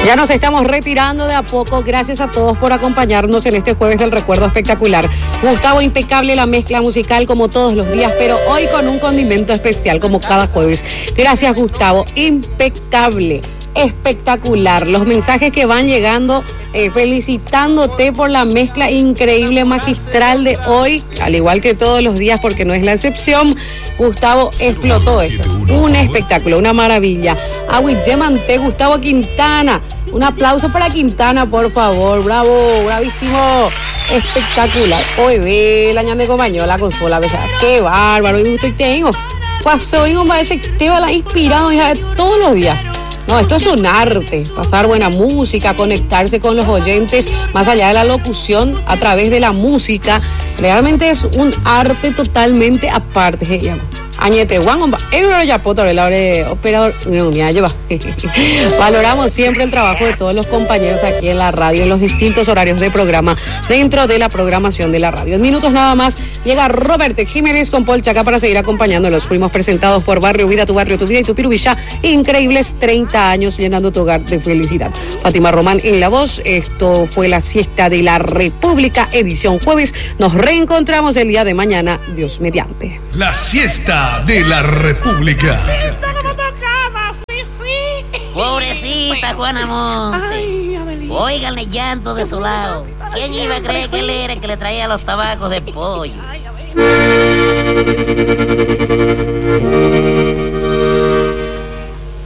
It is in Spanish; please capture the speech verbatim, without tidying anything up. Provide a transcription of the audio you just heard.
Ya nos estamos retirando de a poco. Gracias a todos por acompañarnos en este jueves del recuerdo espectacular. Gustavo, impecable la mezcla musical como todos los días, pero hoy con un condimento especial como cada jueves. Gracias, Gustavo. Impecable. Espectacular, los mensajes que van llegando eh, felicitándote por la mezcla increíble, magistral de hoy, al igual que todos los días porque no es la excepción. Gustavo, explotó esto, un espectáculo, una maravilla. Agüillemante, Gustavo Quintana, un aplauso para Quintana, por favor, bravo, bravísimo, espectacular. Hoy ve la ñande comaño, la consola, bella, qué bárbaro, y gusto y tengo, pasó y un maestro te va la inspirado ya todos los días. No, esto es un arte, pasar buena música, conectarse con los oyentes, más allá de la locución, a través de la música. Realmente es un arte totalmente aparte. Añete, Juan, el ya poto, el operador, no, ya lleva. Valoramos siempre el trabajo de todos los compañeros aquí en la radio, en los distintos horarios de programa, dentro de la programación de la radio. En minutos nada más llega Roberto Jiménez con Paul Chaca para seguir acompañándolos. Fuimos presentados por Barrio Vida, tu barrio, tu vida y tu pirubilla. Increíbles treinta años llenando tu hogar de felicidad. Fátima Román en la voz. Esto fue la siesta de la República, edición jueves. Nos reencontramos el día de mañana, Dios mediante. La siesta de la República. Pobrecita Juana Monte. Oigan el llanto desolado. ¿Quién iba a creer que él era el que le traía los tabacos de pollo?